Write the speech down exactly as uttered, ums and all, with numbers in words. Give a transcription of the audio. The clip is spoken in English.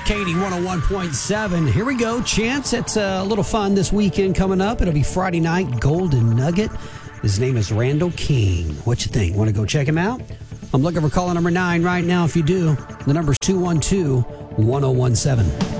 Katie one oh one point seven. Here we go. Chance, it's a little fun this weekend coming up. It'll be Friday night, Golden Nugget. His name is Randall King. What you think? Want to go check him out? I'm looking for caller number nine right now if you do. The number's two one two, one oh one seven.